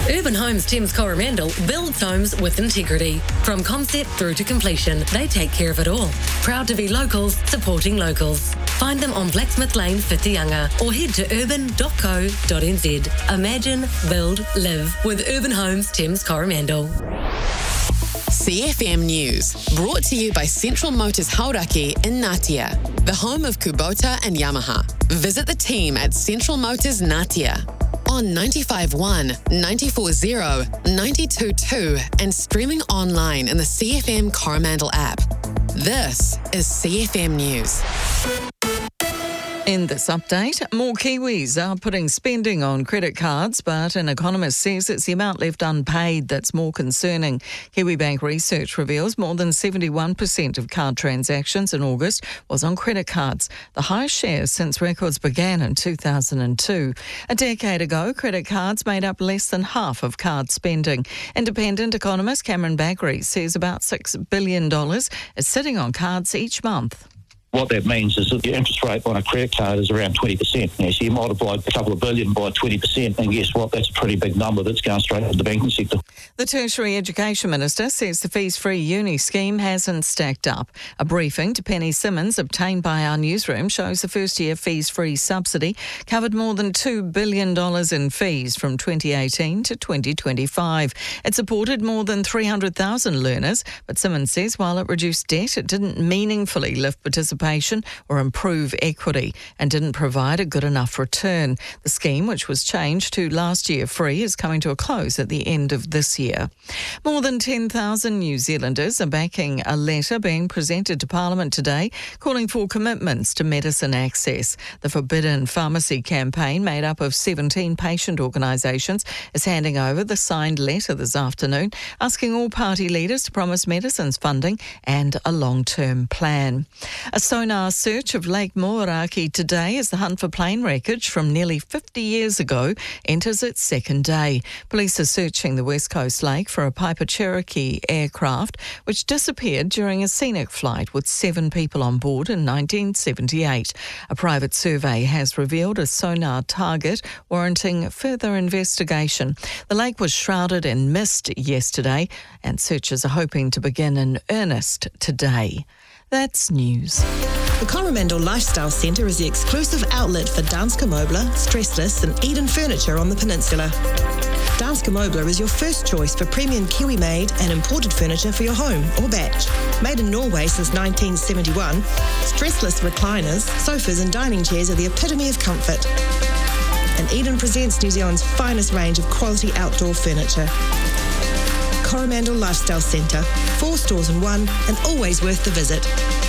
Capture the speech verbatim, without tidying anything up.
Urban Homes Thames Coromandel builds homes with integrity. From concept through to completion, they take care of it all. Proud to be locals, supporting locals. Find them on Blacksmith Lane, Whitianga, or head to urban dot co dot n z. Imagine, build, live with Urban Homes Thames Coromandel. C F M News, brought to you by Central Motors Hauraki in Ngatea, the home of Kubota and Yamaha. Visit the team at Central Motors Ngatea on ninety-five point one, ninety-four point zero, ninety-two point two and streaming online in the C F M Coromandel app. This is C F M News. In this update, more Kiwis are putting spending on credit cards, but an economist says it's the amount left unpaid that's more concerning. Kiwibank research reveals more than seventy-one percent of card transactions in August was on credit cards, the highest share since records began in two thousand two. A decade ago, credit cards made up less than half of card spending. Independent economist Cameron Bagri says about six billion dollars is sitting on cards each month. What that means is that the interest rate on a credit card is around twenty percent. Now, so you multiply a couple of billion by twenty percent, and guess what? That's a pretty big number that's going straight into the banking sector. The Tertiary Education Minister says the fees-free uni scheme hasn't stacked up. A briefing to Penny Simmons obtained by our newsroom shows the first-year fees-free subsidy covered more than two billion dollars in fees from twenty eighteen to twenty twenty-five. It supported more than three hundred thousand learners, but Simmons says while it reduced debt, it didn't meaningfully lift participation or improve equity and didn't provide a good enough return. The scheme, which was changed to last year free, is coming to a close at the end of this year. More than ten thousand New Zealanders are backing a letter being presented to Parliament today calling for commitments to medicine access. The Forbidden Pharmacy campaign, made up of seventeen patient organisations, is handing over the signed letter this afternoon, asking all party leaders to promise medicines funding and a long-term plan. A sonar search of Lake Moeraki today as the hunt for plane wreckage from nearly fifty years ago enters its second day. Police are searching the West Coast Lake for a Piper Cherokee aircraft which disappeared during a scenic flight with seven people on board in nineteen seventy-eight. A private survey has revealed a sonar target warranting further investigation. The lake was shrouded in mist yesterday and searchers are hoping to begin in earnest today. That's news. The Coromandel Lifestyle Centre is the exclusive outlet for Danske Møbler, Stressless and Eden Furniture on the peninsula. Danske Møbler is your first choice for premium Kiwi-made and imported furniture for your home or batch. Made in Norway since nineteen seventy-one, stressless recliners, sofas and dining chairs are the epitome of comfort. And Eden presents New Zealand's finest range of quality outdoor furniture. Coromandel Lifestyle Centre, four stores in one and always worth the visit.